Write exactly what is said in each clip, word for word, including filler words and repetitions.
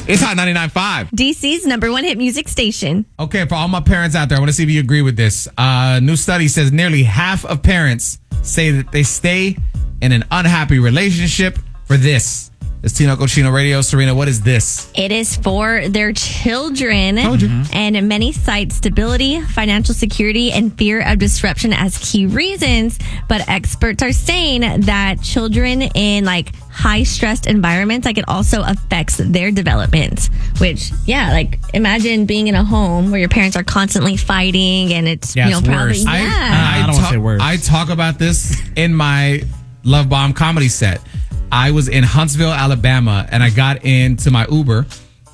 It's Hot ninety-nine point five. D C's number one hit music station. Okay, for all my parents out there, I want to see if you agree with this. Uh, new study says nearly half of parents say that they stay in an unhappy relationship for this. It's Tino Cochino Radio. Serena, what is this? It is for their children. Told you. And many cite stability, financial security, and fear of disruption as key reasons. But experts are saying that children in like high stressed environments, like it also affects their development. Which, yeah, like imagine being in a home where your parents are constantly fighting and it's, Yeah, you know, it's probably, worse. yeah. I, I don't wanna say worse. I talk about this in my Love Bomb comedy set. I was in Huntsville, Alabama, and I got into my Uber,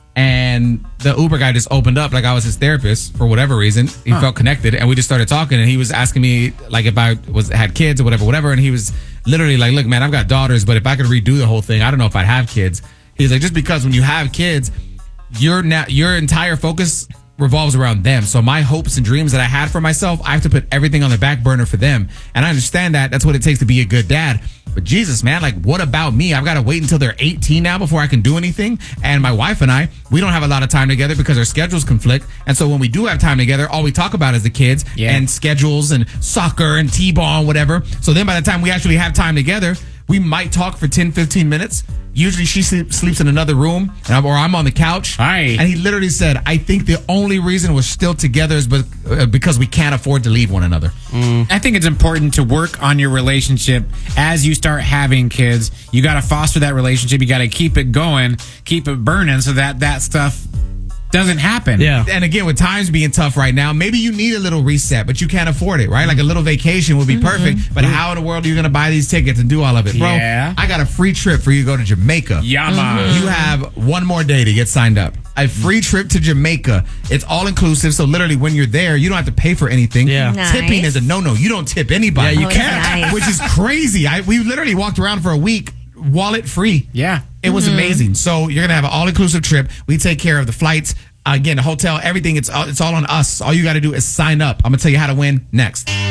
and the Uber guy just opened up like I was his therapist for whatever reason. He huh. felt connected, and we just started talking, and he was asking me like if I was had kids or whatever, whatever, and he was literally like, "Look, man, I've got daughters, but if I could redo the whole thing, I don't know if I'd have kids." He's like, "Just because when you have kids, your na- your entire focus revolves around them. So my hopes and dreams that I had for myself, I have to put everything on the back burner for them. And I understand that. That's what it takes to be a good dad. But Jesus, man, like, what about me? I've got to wait until they're eighteen now before I can do anything. And my wife and I, we don't have a lot of time together because our schedules conflict. And so when we do have time together, all we talk about is the kids yeah. and schedules and soccer and T-ball and whatever. So then by the time we actually have time together, we might talk for ten, fifteen minutes. Usually she sleep, sleeps in another room, and I'm, or I'm on the couch. Hi. And he literally said, I think the only reason we're still together is be- uh, because we can't afford to leave one another. Mm. I think it's important to work on your relationship as you start having kids. You got to foster that relationship. You got to keep it going, keep it burning so that that stuff doesn't happen. Yeah. And again, with times being tough right now, maybe you need a little reset, but you can't afford it, right? Like a little vacation would be mm-hmm. perfect. But mm-hmm. how in the world are you going to buy these tickets and do all of it? Bro, yeah. I got a free trip for you to go to Jamaica. Yeah, mm-hmm. You have one more day to get signed up. A free trip to Jamaica. It's all inclusive. So literally when you're there, you don't have to pay for anything. Yeah. Nice. Tipping is a no-no. You don't tip anybody. Yeah, you oh, can't. nice. Which is crazy. I, we literally walked around for a week wallet free. Yeah. It was mm-hmm. amazing. So you're going to have an all-inclusive trip. We take care of the flights. Again, the hotel, everything, it's all, it's all on us. All you got to do is sign up. I'm going to tell you how to win next.